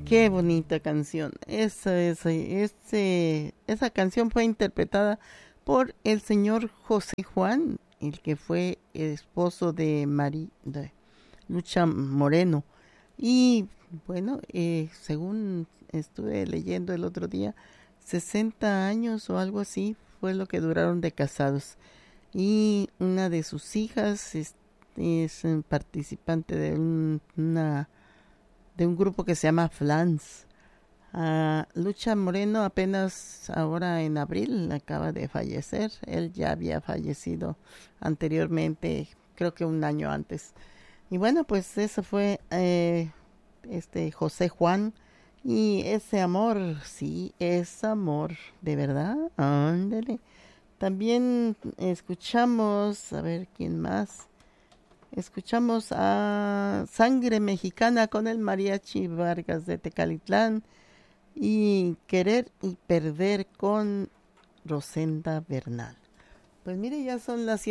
Qué bonita canción. Esa canción fue interpretada por el señor José Juan, el que fue esposo de Lucha Moreno. Y bueno, según estuve leyendo el otro día, 60 años o algo así fue lo que duraron de casados. Y una de sus hijas es un participante de un grupo que se llama Flans. Lucha Moreno apenas ahora en abril acaba de fallecer. Él ya había fallecido anteriormente, creo que un año antes. Y bueno, pues eso fue José Juan. Y ese amor, sí, es amor, de verdad, ándele. También escuchamos, a ver quién más. Escuchamos a Sangre Mexicana con el Mariachi Vargas de Tecalitlán y Querer y Perder con Rosenda Bernal. Pues mire, ya son las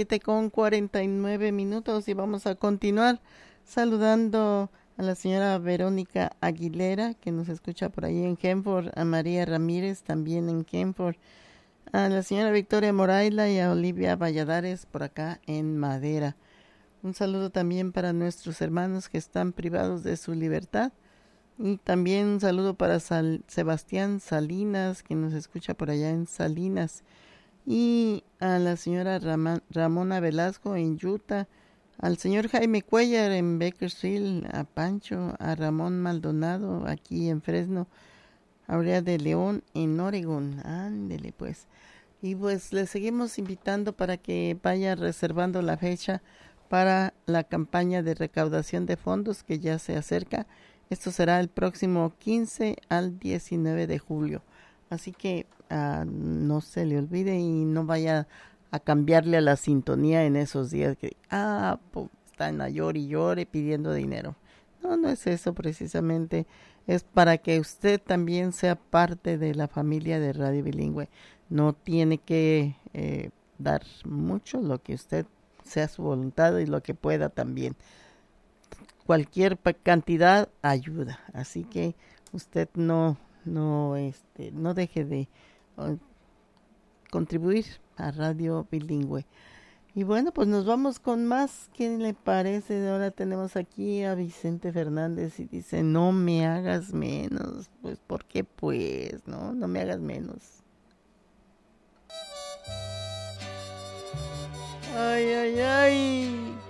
7:49 y vamos a continuar saludando a la señora Verónica Aguilera, que nos escucha por ahí en Kenford, a María Ramírez también en Kenford, a la señora Victoria Moraila y a Olivia Valladares por acá en Madera. Un saludo también para nuestros hermanos que están privados de su libertad. Y también un saludo para Sebastián Salinas, que nos escucha por allá en Salinas. Y a la señora Ramona Velasco en Utah. Al señor Jaime Cuellar en Bakersfield. A Pancho, a Ramón Maldonado aquí en Fresno. A Aurea de León en Oregon. Ándele pues. Y pues le seguimos invitando para que vaya reservando la fecha para la campaña de recaudación de fondos que ya se acerca. Esto será el próximo 15 al 19 de julio. Así que no se le olvide y no vaya a cambiarle a la sintonía en esos días que están a llore y llore pidiendo dinero. No, no es eso precisamente. Es para que usted también sea parte de la familia de Radio Bilingüe. No tiene que dar mucho, lo que usted sea su voluntad y lo que pueda también. Cualquier cantidad ayuda, así que usted no deje de contribuir a Radio Bilingüe. Y bueno, pues nos vamos con más. ¿Qué le parece? Ahora tenemos aquí a Vicente Fernández y dice: no me hagas menos. Pues, ¿por qué pues? No me hagas menos. Ay, ay, ay.